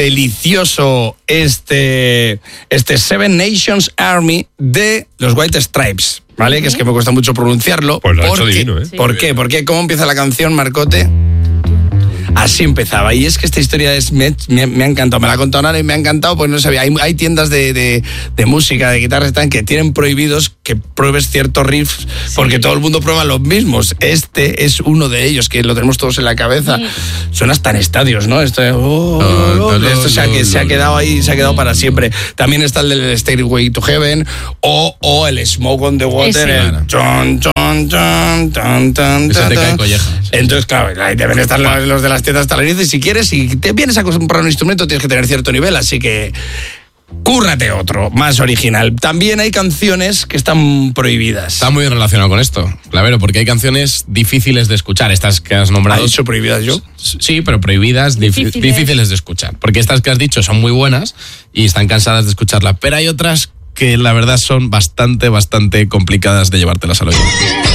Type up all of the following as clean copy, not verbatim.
delicioso este Seven Nations Army de los White Stripes, ¿vale? Que es que me cuesta mucho pronunciarlo. Pues lo ha hecho divino, ¿eh? Sí. ¿Por qué? Porque ¿cómo empieza la canción, Marcote? Así empezaba. Y es que esta historia me ha encantado. Me la ha contado Nara y me ha encantado, pues no sabía. Hay tiendas de música, de guitarras que tienen prohibidos que pruebes ciertos riffs, porque todo el mundo prueba los mismos. Este es uno de ellos, que lo tenemos todos en la cabeza. Suena hasta en estadios, ¿no? Esto se ha quedado ahí, se ha quedado para siempre. También está el del Stairway to Heaven o el Smoke on the Water, el chon, chon, chon, chon, chon. Ese te cae colleja. Entonces, claro, ahí deben estar los de las tiendas talarices. Si quieres, si te vienes a comprar un instrumento, tienes que tener cierto nivel, así que cúrrate otro, más original. También hay canciones que están prohibidas. Está muy bien relacionado con esto, Clavero, porque hay canciones difíciles de escuchar. Estas que has nombrado. ¿Has dicho prohibidas yo? Sí, pero prohibidas, difíciles de escuchar. Porque estas que has dicho son muy buenas y están cansadas de escucharla. Pero hay otras que la verdad son bastante complicadas de llevártelas al oído.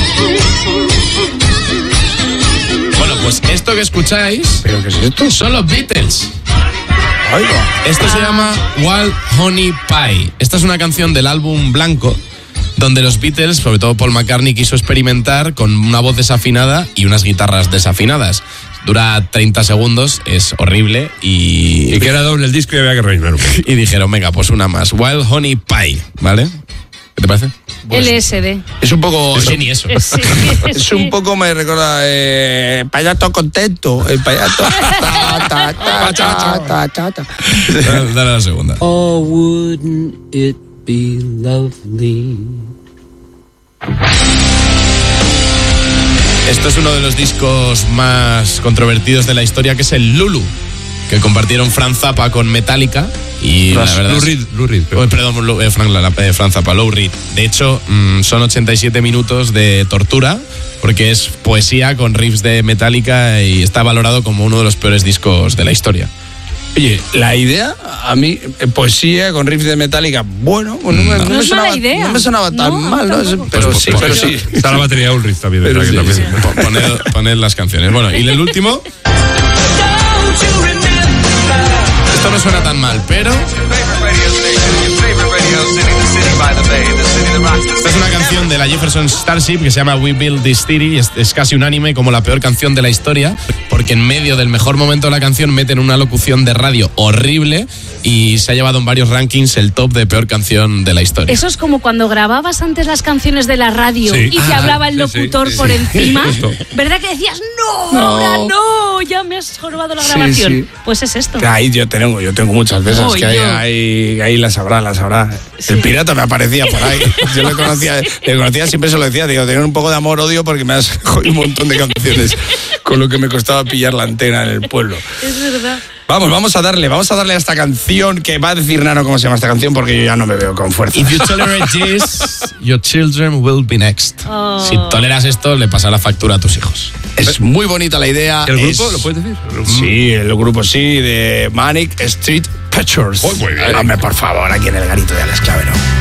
Pues esto que escucháis, ¿pero qué es esto? Son los Beatles. Oiga. Esto se llama Wild Honey Pie. Esta es una canción del álbum Blanco, donde los Beatles, sobre todo Paul McCartney, quiso experimentar con una voz desafinada y unas guitarras desafinadas. Dura 30 segundos, es horrible y que era doble el disco y había que rellenar un poquito. Y dijeron, venga, pues una más. Wild Honey Pie, ¿vale? ¿Qué te parece? Pues, LSD. Es un poco... ni eso. Sí, es un poco, me recuerda, payato contento. El payato... Dale la segunda. Oh, wouldn't it be lovely? Esto es uno de los discos más controvertidos de la historia, que es el Lulu, que compartieron Frank Zappa con Metallica. Y la verdad Lou Reed. Frank Zappa, Lou Reed. De hecho, son 87 minutos de tortura, porque es poesía con riffs de Metallica y está valorado como uno de los peores discos de la historia. Oye, la idea, a mí, poesía con riffs de Metallica, bueno, no me sonaba tan mal, ¿no? Pero sí. Está la batería Ulrich también. Poned las canciones. Bueno, y el último... Esto no suena tan mal, pero... Esta es una canción de la Jefferson Starship que se llama We Build This City. Es casi unánime como la peor canción de la historia, porque en medio del mejor momento de la canción meten una locución de radio horrible y se ha llevado en varios rankings el top de peor canción de la historia. Eso es como cuando grababas antes las canciones de la radio y te hablaba el locutor por encima. ¿Verdad que decías, ahora no, ya me has jorobado la grabación? Sí. Pues es esto. Ahí yo tengo muchas de esas, ahí las sabrá. Sí. El pirata me aparecía por ahí. Yo le conocía, siempre se lo decía, digo, tengo un poco de amor-odio porque me has jodido un montón de canciones con lo que me costaba pillar la antena en el pueblo. Es verdad. Vamos a darle a esta canción, que va a decir Nano cómo se llama esta canción, porque yo ya no me veo con fuerza. If you tolerate this, your children will be next. Oh. Si toleras esto, le pasa la factura a tus hijos. Es muy bonita la idea. ¿El grupo lo puedes decir? Sí, el grupo sí, de Manic Street Preachers. Muy bien. Hombre, por favor, aquí en el garito de Alex Clavero.